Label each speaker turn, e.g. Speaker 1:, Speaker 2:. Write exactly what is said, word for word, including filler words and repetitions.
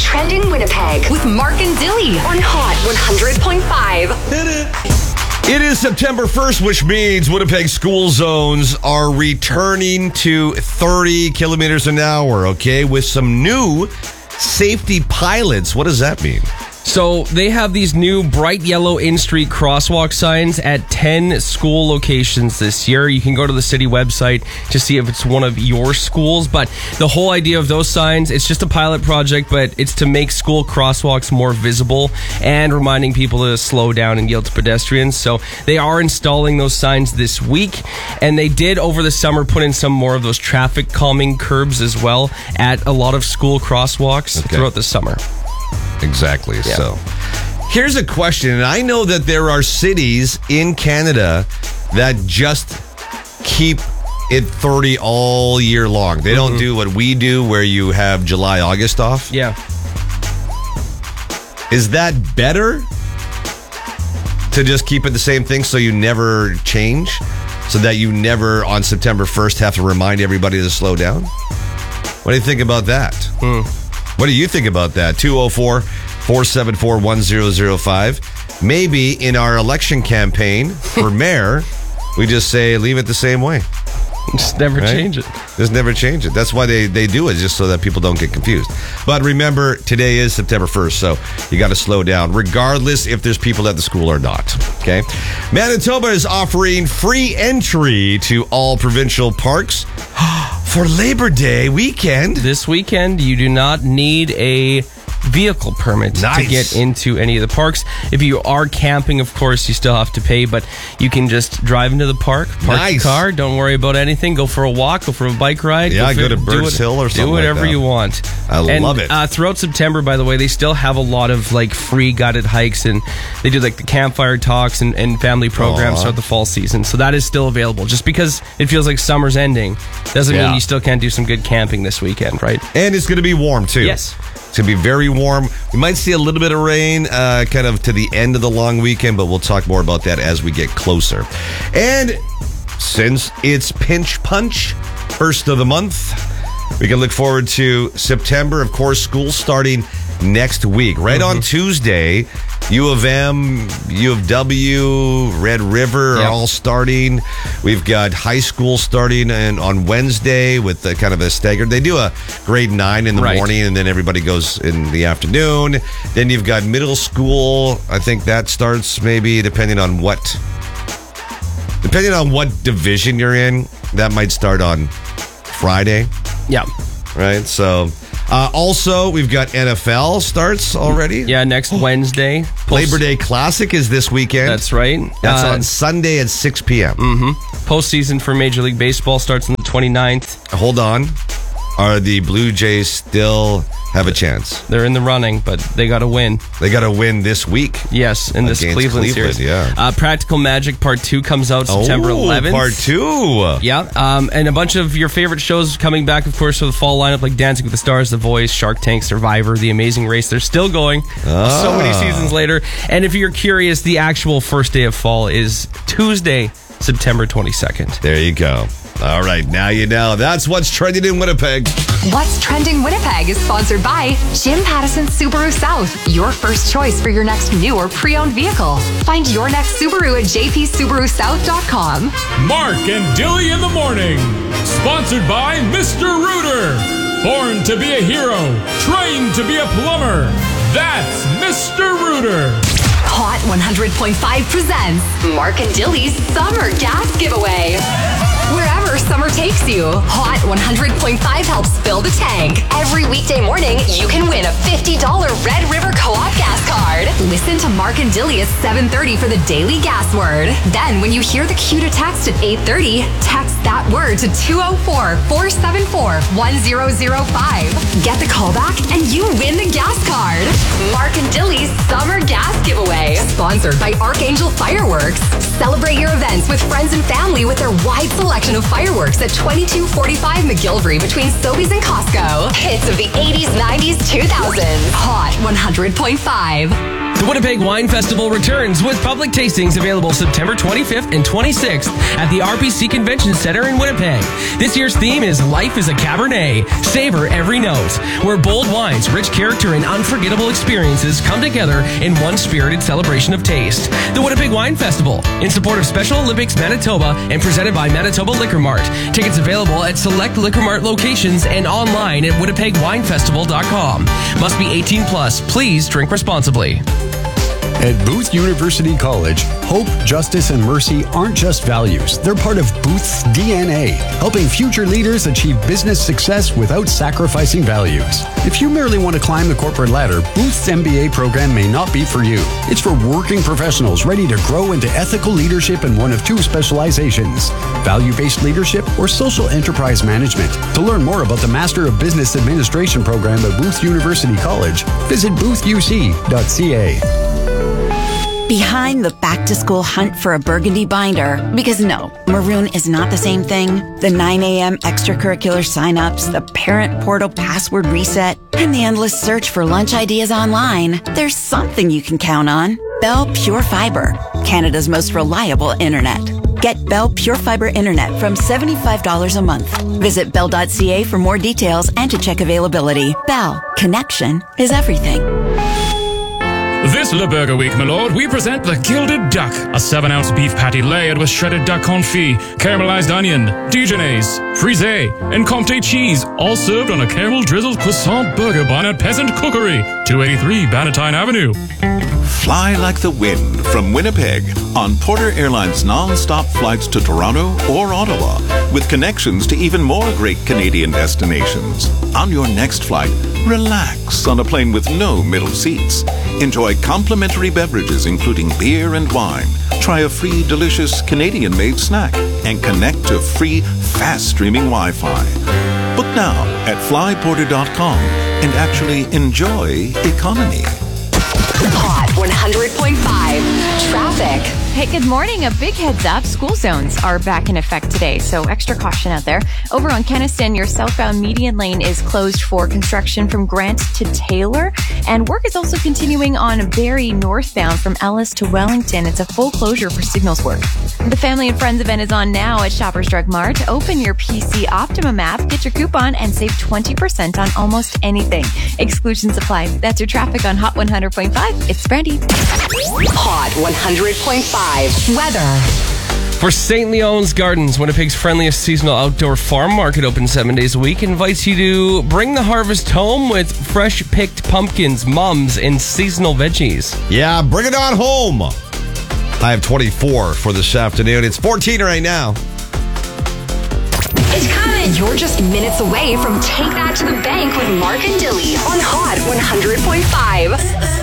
Speaker 1: Trending Winnipeg with Mark and Dilly on Hot one hundred point five.
Speaker 2: Hit it. It is September first, which means Winnipeg school zones are returning to thirty kilometers an hour, okay, with some new safety pilots. What does that mean?
Speaker 3: So they have these new bright yellow in-street crosswalk signs at ten school locations this year. You can go to the city website to see if it's one of your schools. But the whole idea of those signs, it's just a pilot project, but it's to make school crosswalks more visible and reminding people to slow down and yield to pedestrians. So they are installing those signs this week. And they did over the summer put in some more of those traffic calming curbs as well at a lot of school crosswalks okay. throughout the summer.
Speaker 2: Exactly. Yeah. So here's a question, and I know that there are cities in Canada that just keep it thirty all year long. They mm-hmm. don't do what we do where you have July, August off.
Speaker 3: Yeah.
Speaker 2: Is that better to just keep it the same thing so you never change? So that you never on September first have to remind everybody to slow down? What do you think about that?
Speaker 3: Hmm.
Speaker 2: What do you think about that? two oh four, four seven four, one oh oh five. Maybe in our election campaign for mayor, we just say leave it the same way.
Speaker 3: Just never right? change it.
Speaker 2: Just never change it. That's why they, they do it, just so that people don't get confused. But remember, today is September first, so you got to slow down, regardless if there's people at the school or not. Okay? Manitoba is offering free entry to all provincial parks for Labor Day weekend.
Speaker 3: This weekend, you do not need a vehicle permit
Speaker 2: nice.
Speaker 3: to get into any of the parks. If you are camping, of course, you still have to pay, but you can just drive into the park, park
Speaker 2: nice.
Speaker 3: your car, don't worry about anything, go for a walk, go for a bike ride.
Speaker 2: Yeah,
Speaker 3: go,
Speaker 2: go to
Speaker 3: do
Speaker 2: Birds
Speaker 3: it,
Speaker 2: Hill or something
Speaker 3: do whatever
Speaker 2: like that.
Speaker 3: you want.
Speaker 2: I
Speaker 3: and,
Speaker 2: love it.
Speaker 3: Uh, throughout September, by the way, they still have a lot of like free guided hikes, and they do like the campfire talks and, and family programs
Speaker 2: Aww.
Speaker 3: throughout the fall season. So that is still available. Just because it feels like summer's ending doesn't
Speaker 2: yeah.
Speaker 3: mean you still can't do some good camping this weekend, right?
Speaker 2: And it's going to be warm too.
Speaker 3: Yes.
Speaker 2: It's going to be very warm. We might see a little bit of rain uh, kind of to the end of the long weekend, but we'll talk more about that as we get closer. And since it's Pinch Punch, first of the month, we can look forward to September. Of course, school starting next week. Right mm-hmm. on Tuesday, U of M, U of W, Red River
Speaker 3: yep.
Speaker 2: are all starting. We've got high school starting and on Wednesday with the kind of a staggered. They do a grade nine in the
Speaker 3: right.
Speaker 2: morning, and then everybody goes in the afternoon. Then you've got middle school. I think that starts maybe depending on what, depending on what division you're in. That might start on Friday.
Speaker 3: Yeah.
Speaker 2: Right. So. Uh, also, we've got N F L starts already.
Speaker 3: Yeah, next Wednesday. Post-
Speaker 2: Labor Day Classic is this weekend.
Speaker 3: That's right.
Speaker 2: That's
Speaker 3: uh,
Speaker 2: on Sunday at six p.m.
Speaker 3: Mm-hmm. Postseason for Major League Baseball starts on the twenty-ninth.
Speaker 2: Hold on. Are the Blue Jays still have a chance?
Speaker 3: They're in the running, but they got to win.
Speaker 2: They got to win this week.
Speaker 3: Yes, in this Cleveland,
Speaker 2: Cleveland
Speaker 3: series.
Speaker 2: Yeah.
Speaker 3: Uh, Practical Magic Part two comes out September
Speaker 2: oh,
Speaker 3: eleventh.
Speaker 2: Part two.
Speaker 3: Yeah, um, and a bunch of your favorite shows coming back, of course, for the fall lineup, like Dancing with the Stars, The Voice, Shark Tank, Survivor, The Amazing Race. They're still going
Speaker 2: Ah.
Speaker 3: so many seasons later. And if you're curious, the actual first day of fall is Tuesday, September twenty-second.
Speaker 2: There you go. All right, now you know. That's what's trending in Winnipeg.
Speaker 1: What's Trending Winnipeg is sponsored by Jim Pattison Subaru South, your first choice for your next new or pre-owned vehicle. Find your next Subaru at j p subaru south dot com.
Speaker 4: Mark and Dilly in the morning, sponsored by Mister Rooter. Born to be a hero, trained to be a plumber. That's Mister Rooter.
Speaker 1: Hot one hundred point five presents Mark and Dilly's Summer Gas Giveaway. Wherever summer takes you, Hot one hundred point five helps fill the tank. Every weekday morning, you can win a fifty dollars Red River Co-op gas card. Listen to Mark and Dilly at seven thirty for the daily gas word. Then, when you hear the cue to text at eight thirty, text that word to two oh four, four seven four, one oh oh five. Get the call back and you win the gas card. Mark and Dilly's Summer Gas Giveaway. Sponsored by Archangel Fireworks. Celebrate your events with friends and family with their wide selection of fireworks at twenty-two forty-five McGillivray between Sobeys and Costco. Hits of the eighties, nineties, two thousands. Hot one hundred point five.
Speaker 3: The Winnipeg Wine Festival returns with public tastings available September twenty-fifth and twenty-sixth at the R P C Convention Center in Winnipeg. This year's theme is Life is a Cabernet. Savor every note, where bold wines, rich character, and unforgettable experiences come together in one spirited celebration of taste. The Winnipeg Wine Festival, in support of Special Olympics Manitoba and presented by Manitoba Liquor Mart. Tickets available at select Liquor Mart locations and online at winnipeg wine festival dot com. Must be eighteen plus. Please drink responsibly.
Speaker 5: At Booth University College, hope, justice, and mercy aren't just values. They're part of Booth's D N A, helping future leaders achieve business success without sacrificing values. If you merely want to climb the corporate ladder, Booth's M B A program may not be for you. It's for working professionals ready to grow into ethical leadership in one of two specializations, value-based leadership or social enterprise management. To learn more about the Master of Business Administration program at Booth University College, visit booth u c dot c a.
Speaker 6: Behind the back-to-school hunt for a burgundy binder, because no, maroon is not the same thing, the nine a.m. extracurricular sign-ups, the parent portal password reset, and the endless search for lunch ideas online, there's something you can count on. Bell Pure Fiber, Canada's most reliable internet. Get Bell Pure Fiber Internet from seventy-five dollars a month. Visit bell dot c a for more details and to check availability. Bell, connection is everything.
Speaker 4: This Le Burger Week, my lord, we present the Gilded Duck, a seven-ounce beef patty layered with shredded duck confit, caramelized onion, Dijonnaise, frisée, and Comté cheese, all served on a caramel-drizzled croissant burger bun at Peasant Cookery, two eighty-three Bannatyne Avenue.
Speaker 7: Fly like the wind from Winnipeg on Porter Airlines non-stop flights to Toronto or Ottawa with connections to even more great Canadian destinations. On your next flight, relax on a plane with no middle seats. Enjoy complimentary beverages including beer and wine. Try a free, delicious Canadian-made snack and connect to free, fast-streaming Wi-Fi. Book now at fly porter dot com and actually enjoy economy.
Speaker 1: Hot one hundred point five traffic.
Speaker 8: Hey, good morning. A big heads up. School zones are back in effect today, so extra caution out there. Over on Kenaston, your southbound median lane is closed for construction from Grant to Taylor, and work is also continuing on Barrie northbound from Ellis to Wellington. It's a full closure for signals work. The Family and Friends event is on now at Shoppers Drug Mart. Open your P C Optimum app, get your coupon, and save twenty percent on almost anything. Exclusions apply. That's your traffic on Hot one hundred point five. It's Brandy.
Speaker 1: Hot one hundred point five weather.
Speaker 3: For Saint Leon's Gardens, Winnipeg's friendliest seasonal outdoor farm market, open seven days a week, invites you to bring the harvest home with fresh picked pumpkins, mums, and seasonal veggies.
Speaker 2: Yeah, bring it on home. I have twenty-four for this afternoon. It's fourteen right now.
Speaker 1: It's coming. You're just minutes away from Take That to the Bank with Mark and Dilly on Hot one hundred point five.